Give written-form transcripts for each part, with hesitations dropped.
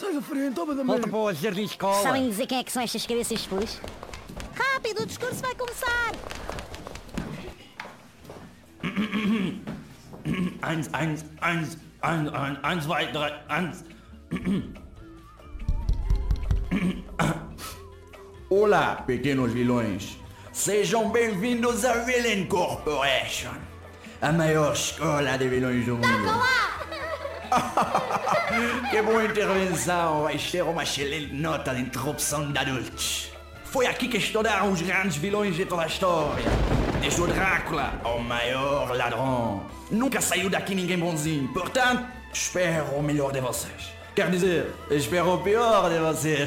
Sai da frente, toma da Volta mão. para o jardim de escola. Sabem dizer quem é que são estas cabeças de pus? Rápido, o discurso vai começar! Eins, zwei, drei, eins. Olá, pequenos vilões. Sejam bem-vindos à Villain Corporation, a maior escola de vilões do mundo. Que boa intervenção! Vais ter uma excelente nota de interrupção de adultos. Foi aqui que estudaram os grandes vilões de toda a história. Desde o Drácula ao maior ladrão. Nunca saiu daqui ninguém bonzinho. Portanto, espero o melhor de vocês. Quer dizer, espero o pior de vocês.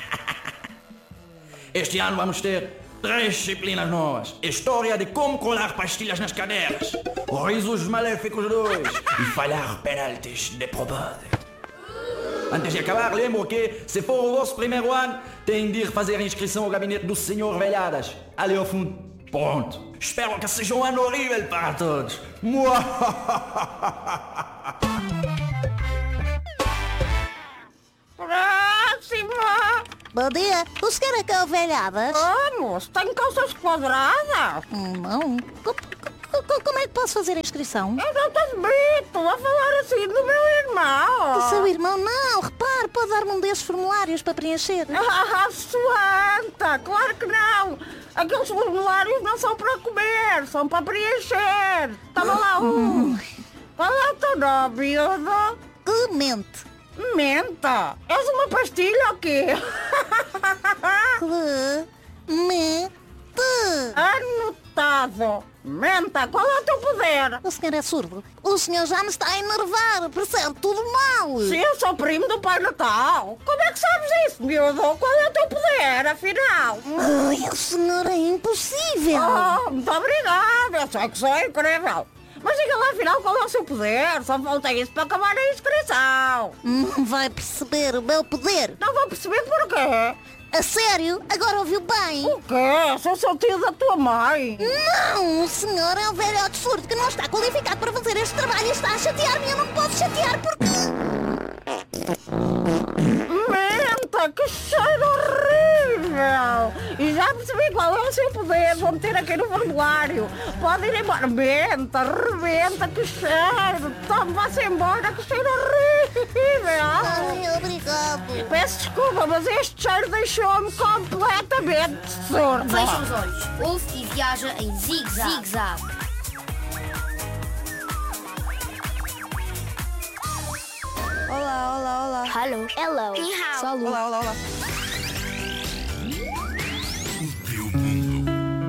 Este ano vamos ter 3 disciplinas novas. História de como colar pastilhas nas cadeiras. Risos maléficos 2. E falhar penaltis de propósito. Antes de acabar, lembro que, se for o vosso primeiro ano, tem de ir fazer a inscrição ao gabinete do Sr. Velhadas. Ali ao fundo. Pronto. Espero que seja um ano horrível para todos. Próxima! Bom dia, o senhor é que é o velhadas? Vamos, tem calças quadradas? Não. Como é que posso fazer a inscrição? Eu não te admito a falar assim do meu irmão. O seu irmão não, repare, pode dar-me um desses formulários para preencher. Santa, claro que não. Aqueles formulários não são para comer, são para preencher. Toma lá um. Qual é o teu nome, miúdo? Clemente. Menta. És uma pastilha ou quê? Clemente. Anotado. Menta, qual é o teu poder? O senhor é surdo. O senhor já me está a enervar, percebe tudo mal. Se eu sou primo do Pai Natal. Como é que sabes isso, miúdo? Qual é o teu poder, afinal? Ai, o senhor é impossível. Oh, muito obrigada. Eu sei que sou incrível. Mas diga lá, afinal, qual é o seu poder? Só falta isso para acabar a inscrição. Não vai perceber o meu poder. Não vou perceber porquê. A sério? Agora ouviu bem? O quê? Sou seu tio da tua mãe. Não, o senhor é um velhote surdo que não está qualificado para fazer este trabalho e está a chatear-me e eu não posso chatear porque... Menta, que cheiro horrível! E já percebi qual é o seu poder, vou meter aqui no formulário. Pode ir embora. Menta, rebenta, que cheiro! Tome, vá-se embora, que cheiro horrível! Ai, obrigado. Peço desculpa, mas este cheiro deixou-me completamente surdo. Fecha os olhos, ouve e viaja em zigue-zague. Olá, olá, olá. Hello. Hello. Ni hao. Olá, olá, olá.